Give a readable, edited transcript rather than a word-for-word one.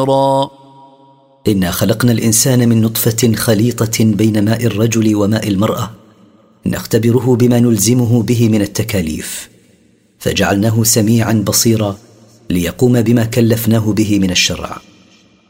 إنا خلقنا الإنسان من نطفة خليطة بين ماء الرجل وماء المرأة نختبره بما نلزمه به من التكاليف، فجعلناه سميعا بصيرا ليقوم بما كلفناه به من الشرع.